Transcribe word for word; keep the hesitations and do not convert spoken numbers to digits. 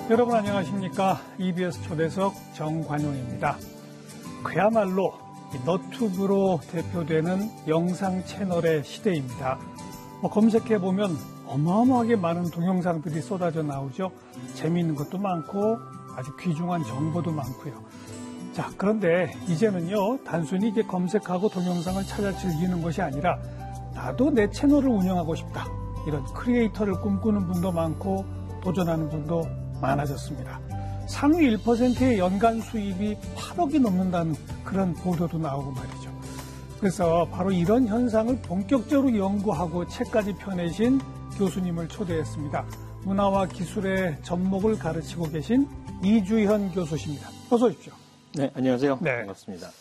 여러분 안녕하십니까? 이비에스 초대석 정관용입니다. 그야말로 너튜브로 대표되는 영상 채널의 시대입니다. 뭐 검색해보면 어마어마하게 많은 동영상들이 쏟아져 나오죠. 재미있는 것도 많고 아주 귀중한 정보도 많고요. 자, 그런데 이제는요, 단순히 이게 검색하고 동영상을 찾아 즐기는 것이 아니라 나도 내 채널을 운영하고 싶다. 이런 크리에이터를 꿈꾸는 분도 많고 도전하는 분도 많아졌습니다. 상위 일 퍼센트의 연간 수입이 팔억이 넘는다는 그런 보도도 나오고 말이죠. 그래서 바로 이런 현상을 본격적으로 연구하고 책까지 펴내신 교수님을 초대했습니다. 문화와 기술의 접목을 가르치고 계신 이주현 교수십니다. 어서 오십시오. 네, 안녕하세요. 네. 반갑습니다.